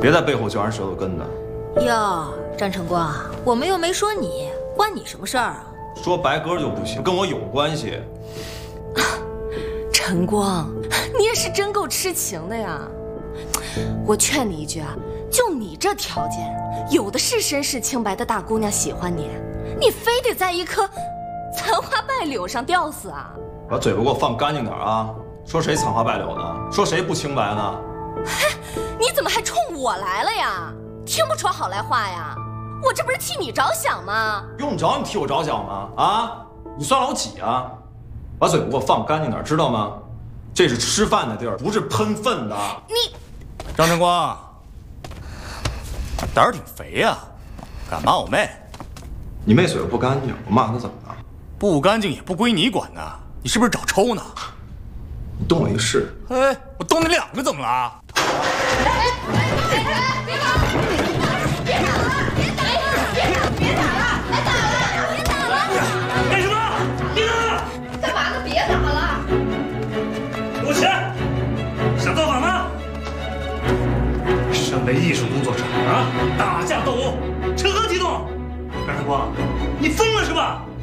别在背后嚼人舌头根的。 哟，张晨光，我们又没说你，关你什么事儿啊？ 说白鸽就不行，跟我有关系。 晨光，你也是真够痴情的呀！我劝你一句啊，就你这条件，有的是身世清白的大姑娘喜欢你，你非得在一棵残花败柳上吊死啊？ 把嘴巴给我放干净点啊！说谁残花败柳呢？说谁不清白呢？ 嘿，你怎么还冲我来了呀？听不出好赖话呀？我这不是替你着想吗？ 用着你替我着想吗？啊，你算老几啊？把嘴巴给我放干净点，知道吗？这是吃饭的地儿，不是喷粪的。 你， 张晨光，胆儿挺肥呀，敢骂我妹？ 你妹嘴巴不干净，我骂她怎么了？ 不干净也不归你管呐，你是不是找抽呢？ 你动我一试。 哎，我动你两个怎么了？ 干什么？别打了！ 干嘛呢？别打了！ 给我起来！想造反吗？身为艺术工作者啊，打架斗殴，成何体统？张晨光，你疯了是吧？